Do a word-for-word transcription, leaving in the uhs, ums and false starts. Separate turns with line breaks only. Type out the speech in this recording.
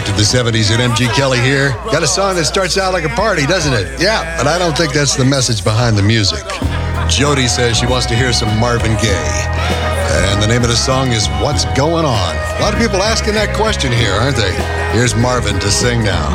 Back to the seventies and M G Kelly here. Got a song that starts out like a party, doesn't it? Yeah, but I don't think that's the message behind the music. Jody says she wants to hear some Marvin Gaye. And the name of the song is What's Going On? A lot of people asking that question here, aren't they? Here's Marvin to sing now.